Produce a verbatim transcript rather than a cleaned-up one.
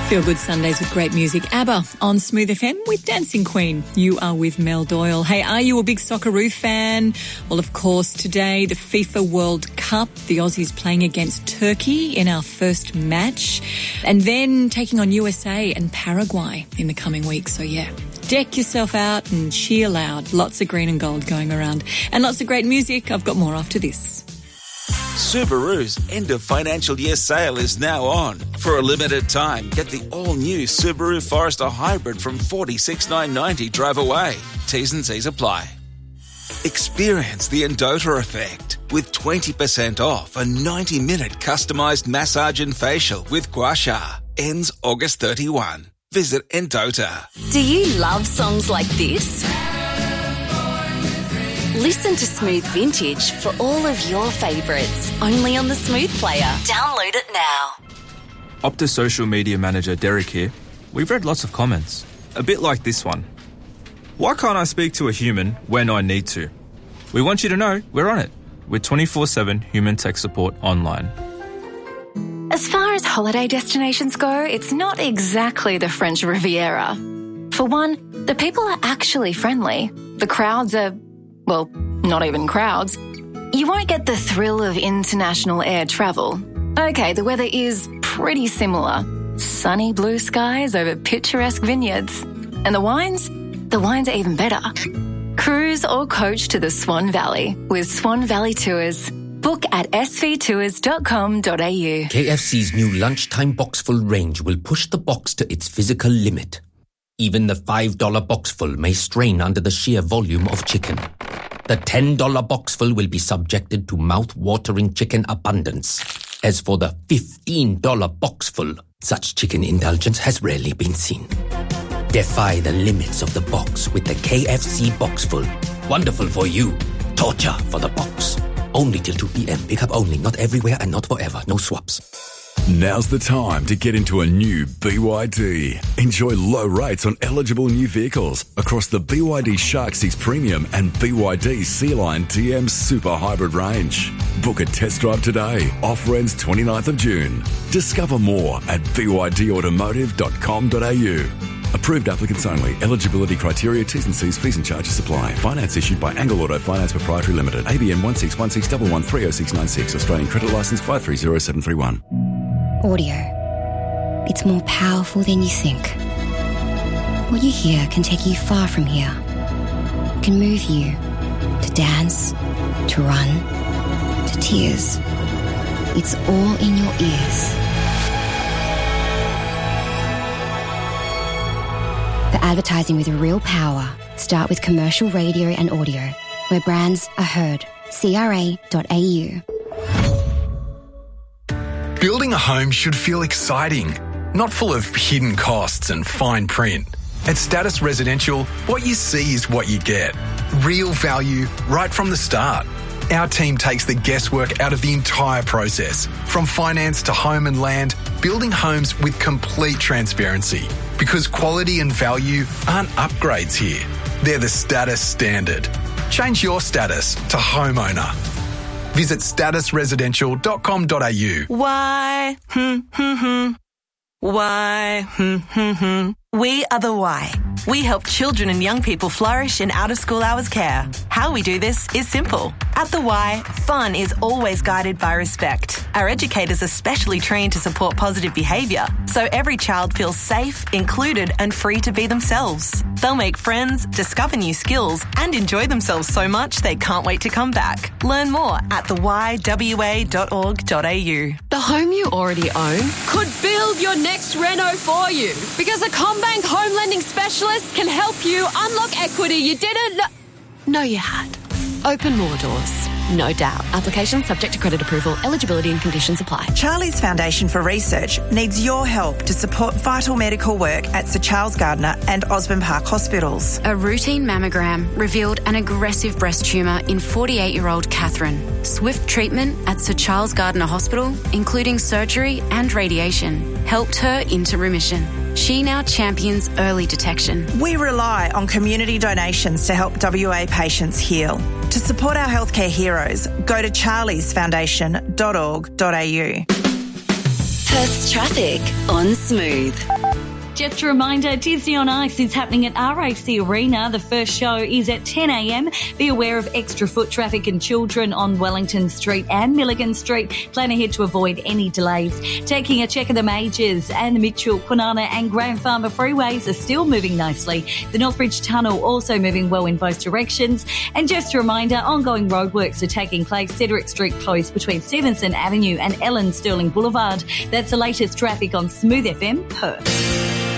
Feel Good Sundays with great music. ABBA on Smooth F M with Dancing Queen. You are with Mel Doyle. Hey, are you a big Socceroo fan? Well, of course, today the FIFA World Cup. The Aussies playing against Turkey in our first match. And then taking on U S A and Paraguay in the coming weeks. So, yeah, deck yourself out and cheer loud. Lots of green and gold going around. And lots of great music. I've got more after this. Subaru's end of financial year sale is now on. For a limited time, get the all-new Subaru Forester Hybrid from forty-six thousand nine hundred ninety drive away. T's and C's apply. Experience the Endota effect with twenty percent off a ninety-minute customised massage and facial with Gua Sha. Ends August thirty-first. Visit Endota. Do you love songs like this? Listen to Smooth Vintage for all of your favourites, only on the Smooth Player. Download it now. Optus social media manager Derek here. We've read lots of comments, a bit like this one. Why can't I speak to a human when I need to? We want you to know we're on it with twenty-four seven human tech support online. As far as holiday destinations go, it's not exactly the French Riviera. For one, the people are actually friendly. The crowds are, well, not even crowds. You won't get the thrill of international air travel. Okay, the weather is pretty similar. Sunny blue skies over picturesque vineyards. And the wines? The wines are even better. Cruise or coach to the Swan Valley with Swan Valley Tours. Book at s v tours dot com dot a u. K F C's new lunchtime boxful range will push the box to its physical limit. Even the five dollar boxful may strain under the sheer volume of chicken. The ten dollar boxful will be subjected to mouth-watering chicken abundance. As for the fifteen dollar boxful, such chicken indulgence has rarely been seen. Defy the limits of the box with the K F C Boxful. Wonderful for you. Torture for the box. Only till two p.m. Pick up only, not everywhere and not forever. No swaps. Now's the time to get into a new B Y D. Enjoy low rates on eligible new vehicles across the B Y D Shark six Premium and B Y D Sea Line T M Super Hybrid range. Book a test drive today. Offer ends twenty-ninth of June. Discover more at b y d automotive dot com dot a u. Approved applicants only. Eligibility criteria, T's and C's, fees and charges apply. Finance issued by Angle Auto Finance Proprietary Limited. A B N one six one six one one three oh six nine six. Australian Credit Licence five three zero seven three one. Audio. It's more powerful than you think. What you hear can take you far from here. It can move you to dance, to run, to tears. It's all in your ears. The advertising with real power. Start with commercial radio and audio, where brands are heard. c r a dot a u. Building a home should feel exciting, not full of hidden costs and fine print. At Status Residential, what you see is what you get. Real value right from the start. Our team takes the guesswork out of the entire process, from finance to home and land, building homes with complete transparency. Because quality and value aren't upgrades here. They're the status standard. Change your status to homeowner. Visit status residential dot com dot a u. Why? Hmm, hmm, hmm. Why? Hmm, hmm, hmm. We are the Why. We help children and young people flourish in out-of-school hours care. How we do this is simple. At the Y, fun is always guided by respect. Our educators are specially trained to support positive behaviour, so every child feels safe, included and free to be themselves. They'll make friends, discover new skills and enjoy themselves so much they can't wait to come back. Learn more at the y w a dot org dot a u. The home you already own could build your next reno for you, because a CommBank home lending specialist can help you unlock equity you didn't know, know you had. Open more doors. No doubt. Application subject to credit approval. Eligibility and conditions apply. Charlie's Foundation for Research needs your help to support vital medical work at Sir Charles Gardner and Osborne Park Hospitals. A routine mammogram revealed an aggressive breast tumour in forty-eight-year-old Catherine. Swift treatment at Sir Charles Gardner Hospital, including surgery and radiation, helped her into remission. She now champions early detection. We rely on community donations to help W A patients heal. To support our healthcare heroes, go to charlies foundation dot org dot a u. Perth's traffic on Smooth. Just a reminder, Disney on Ice is happening at R A C Arena. The first show is at ten a.m. Be aware of extra foot traffic and children on Wellington Street and Milligan Street. Plan ahead to avoid any delays. Taking a check of the majors, and the Mitchell, Kwinana and Grand Farmer freeways are still moving nicely. The Northbridge Tunnel also moving well in both directions. And just a reminder, ongoing roadworks are taking place. Cedric Street closed between Stevenson Avenue and Ellen Sterling Boulevard. That's the latest traffic on Smooth F M Perth.